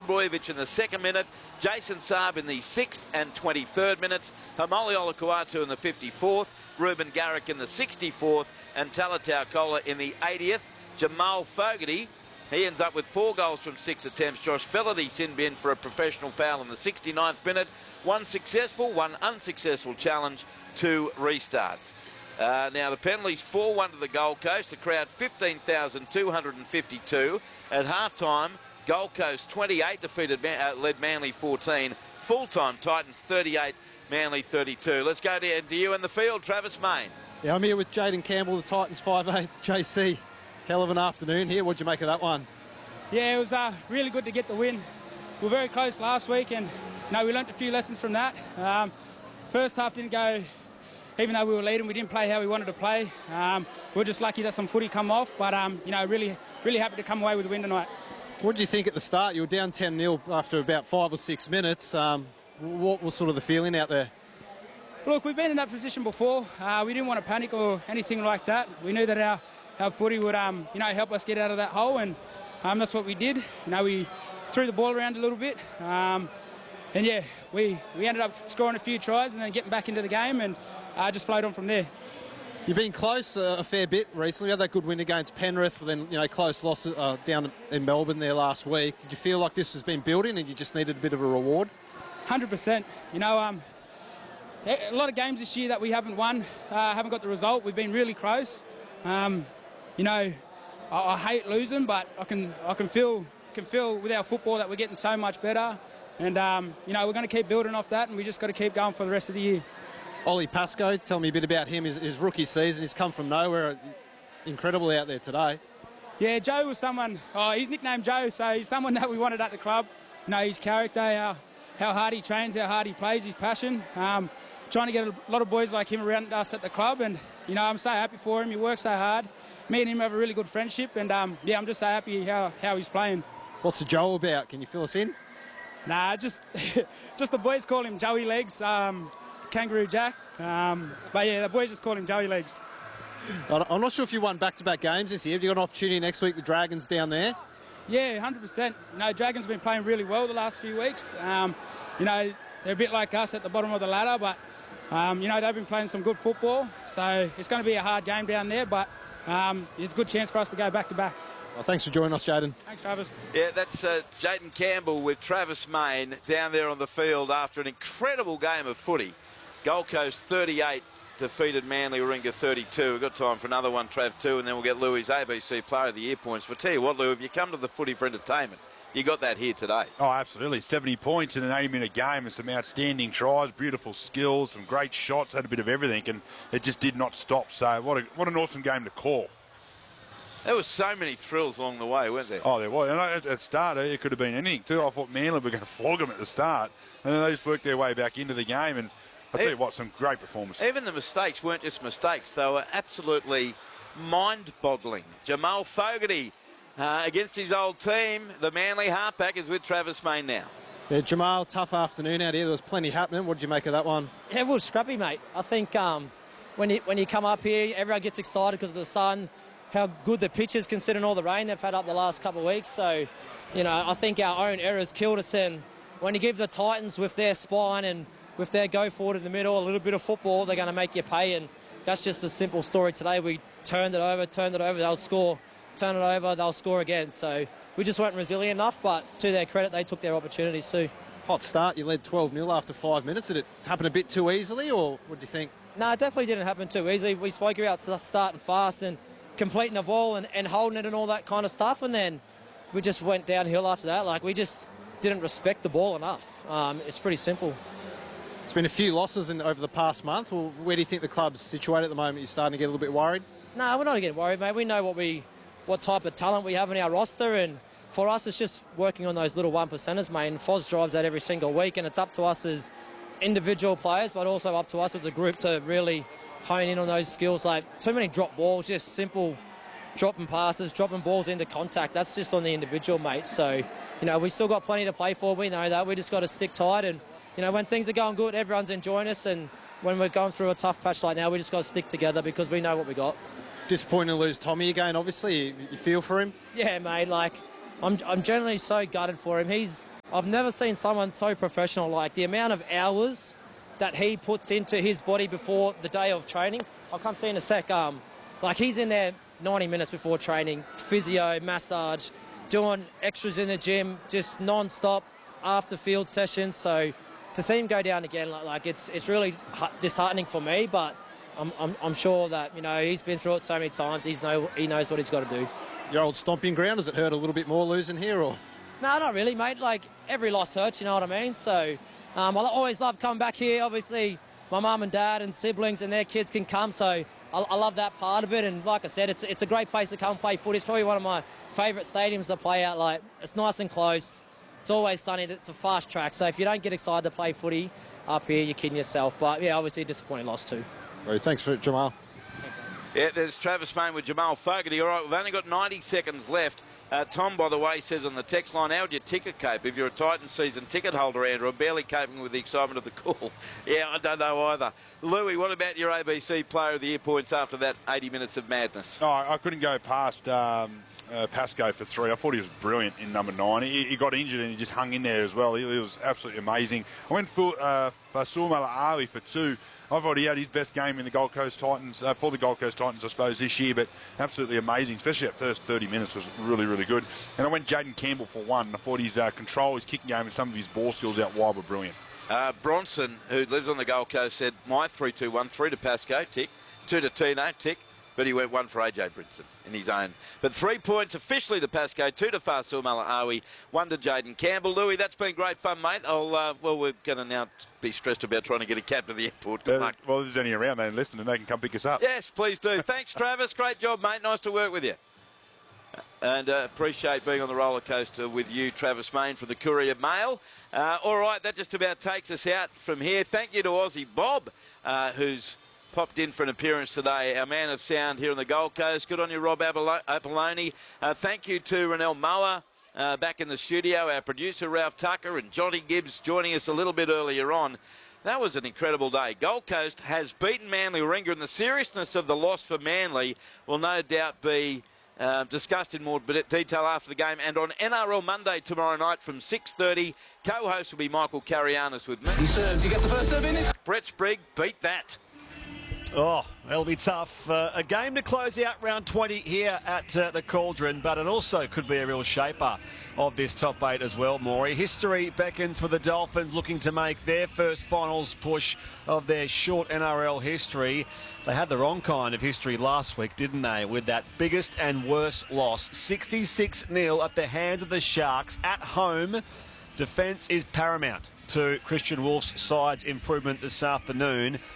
Brojovic in the 2nd minute, Jason Saab in the 6th and 23rd minutes, Hamoli Olakuatu in the 54th, Ruben Garrick in the 64th, and Talatau Kola in the 80th. Jamal Fogarty, he ends up with 4 goals from 6 attempts. Josh Felaty sin bin for a professional foul in the 69th minute. 1 successful, 1 unsuccessful challenge, 2 restarts. Now the penalties 4-1 to the Gold Coast. The crowd 15,252. At half-time, Gold Coast 28 led Manly 14. Full-time Titans 38, Manly 32. Let's go to you in the field, Travis Main. Yeah, I'm here with Jayden Campbell, the Titans 5'8". JC, hell of an afternoon here. What'd you make of that one? Yeah, it was really good to get the win. We were very close last week, and we learnt a few lessons from that. First half didn't go, even though we were leading, we didn't play how we wanted to play. We were just lucky that some footy come off, but really happy to come away with the win tonight. What did you think at the start? You were down 10-0 after about 5 or 6 minutes. What was sort of the feeling out there? Look, we've been in that position before. We didn't want to panic or anything like that. We knew that our footy would help us get out of that hole, and that's what we did. We threw the ball around a little bit, and yeah, we ended up scoring a few tries and then getting back into the game, and just flowed on from there. You've been close a fair bit recently. You had that good win against Penrith, but then close loss down in Melbourne there last week. Did you feel like this has been building and you just needed a bit of a reward? 100%. A lot of games this year that we haven't won, haven't got the result. We've been really close. I hate losing, but I can feel with our football that we're getting so much better, and we're going to keep building off that, and we just got to keep going for the rest of the year. Ollie Pascoe, tell me a bit about him. His rookie season, he's come from nowhere. Incredible out there today. Yeah, Joe was someone. He's nicknamed Joe, so he's someone that we wanted at the club. His character, how hard he trains, how hard he plays, his passion. Trying to get a lot of boys like him around us at the club, and I'm so happy for him. He works so hard. Me and him have a really good friendship, and I'm just so happy how he's playing. What's the Joe about? Can you fill us in? Nah, just the boys call him Joey Legs, Kangaroo Jack. But yeah, the boys just call him Joey Legs. I'm not sure if you won back-to-back games this year. Have you got an opportunity next week? The Dragons down there. Yeah, 100%. Dragons have been playing really well the last few weeks. They're a bit like us at the bottom of the ladder, but they've been playing some good football. So it's going to be a hard game down there, but it's a good chance for us to go back-to-back. Well, thanks for joining us, Jayden. Thanks, Travis. Yeah, that's Jayden Campbell with Travis Main down there on the field after an incredible game of footy. Gold Coast 38 defeated Manly Warringah 32. We've got time for another one, Trav 2, and then we'll get Louis' ABC Player of the Year points. But tell you what, Lou, if you come to the footy for entertainment, you got that here today. Oh, absolutely. 70 points in an 80-minute game and some outstanding tries, beautiful skills, some great shots, had a bit of everything, and it just did not stop. So what an awesome game to call. There were so many thrills along the way, weren't there? Oh, there was. And at the start, it could have been anything too. I thought Manly were going to flog them at the start, and then they just worked their way back into the game, and I'll tell you what, some great performances. Even the mistakes weren't just mistakes. They were absolutely mind-boggling. Jamal Fogarty against his old team. The Manly halfback is with Travis Main now. Yeah, Jamal, tough afternoon out here. There was plenty happening. What did you make of that one? Yeah, it was scrappy, mate. I think when you come up here, everyone gets excited because of the sun, how good the pitch is considering all the rain they've had up the last couple of weeks. So, I think our own errors killed us. And when you give the Titans with their spine and with their go forward in the middle, a little bit of football, they're going to make you pay. And that's just a simple story today. We turned it over, they'll score. Turn it over, they'll score again. So we just weren't resilient enough, but to their credit, they took their opportunities too. Hot start, you led 12-0 after 5 minutes. Did it happen a bit too easily, or what do you think? No, it definitely didn't happen too easily. We spoke about starting fast and completing the ball and holding it and all that kind of stuff, and then we just went downhill after that. We just didn't respect the ball enough. It's pretty simple. It's been a few losses over the past month. Well, where do you think the club's situated at the moment? You're starting to get a little bit worried? No, we're not getting worried, mate. We know what type of talent we have in our roster, and for us it's just working on those little 1%ers, mate. And Foz drives that every single week, and it's up to us as individual players, but also up to us as a group to really hone in on those skills. Too many drop balls, just simple dropping passes, dropping balls into contact. That's just on the individual, mate. So, we still got plenty to play for. We know that. We just got to stick tight, and when things are going good, everyone's enjoying us, and when we're going through a tough patch like now, we just got to stick together because we know what we got. Disappointing to lose Tommy again, obviously. You feel for him? Yeah, mate. I'm generally so gutted for him. He's I've never seen someone so professional. Like the amount of hours that he puts into his body before the day of training. I'll come see in a sec. Like he's in there 90 minutes before training, physio, massage, doing extras in the gym, just non-stop after field sessions. So to see him go down again, like it's really disheartening for me. But I'm sure that, you know, he's been through it so many times. He knows what he's got to do. Your old stomping ground, does it hurt a little bit more losing here, or? No, not really, mate. Like every loss hurts, you know what I mean? So I always love coming back here. Obviously, my mum and dad and siblings and their kids can come, so I love that part of it. And like I said, it's a great place to come play footy. It's probably one of my favourite stadiums to play at. Like, it's nice and close. It's always sunny. It's a fast track. So if you don't get excited to play footy up here, you're kidding yourself. But yeah, obviously a disappointing loss too. Well, thanks for it, Jamal. Yeah, there's Travis Mayne with Jamal Fogarty. All right, we've only got 90 seconds left. Tom, by the way, says on the text line, how would you ticket cape if you're a Titans season ticket holder, Andrew? I'm barely coping with the excitement of the call. Yeah, I don't know either. Louis, what about your ABC Player of the Year points after that 80 minutes of madness? Oh, I couldn't go past Pascoe for 3. I thought he was brilliant in number 9. He got injured and he just hung in there as well. He was absolutely amazing. I went for Fasul Malaawi for 2. I've already had his best game in the Gold Coast Titans, for the Gold Coast Titans, I suppose, this year, but absolutely amazing, especially that first 30 minutes was really, really good. And I went Jaden Campbell for 1. I thought his control, his kicking game and some of his ball skills out wide were brilliant. Bronson, who lives on the Gold Coast, said, my 3-2-1, 3 to Pascoe, tick, 2 to Tino, tick, but he went 1 for AJ Brinson in his own. But 3 points officially to Pascoe, 2 to Fasul Malaawi, 1 to Jaden Campbell. Louis, that's been great fun, mate. Well, we're going to now be stressed about trying to get a cab to the airport. Good luck. Well, there's any around there listening, they can come pick us up. Yes, please do. Thanks, Travis. Great job, mate. Nice to work with you. And appreciate being on the roller coaster with you, Travis Mayne from the Courier Mail. All right, that just about takes us out from here. Thank you to Aussie Bob, who's popped in for an appearance today, our man of sound here on the Gold Coast. Good on you, Rob Apolloni. Thank you to Renelle Moa back in the studio, our producer Ralph Tucker and Johnny Gibbs joining us a little bit earlier on. That was an incredible day. Gold Coast has beaten Manly Warringah, and the seriousness of the loss for Manly will no doubt be discussed in more detail after the game. And on NRL Monday tomorrow night from 6:30, co-host will be Michael Carianis with me. He serves, he gets the first serve in it. Brett Sprigg, beat that. Oh, it'll be tough. A game to close out round 20 here at the Cauldron, but it also could be a real shaper of this top 8 as well, Maury. History beckons for the Dolphins, looking to make their first finals push of their short NRL history. They had the wrong kind of history last week, didn't they, with that biggest and worst loss, 66-0 at the hands of the Sharks at home. Defence is paramount to Christian Wolf's side's improvement this afternoon.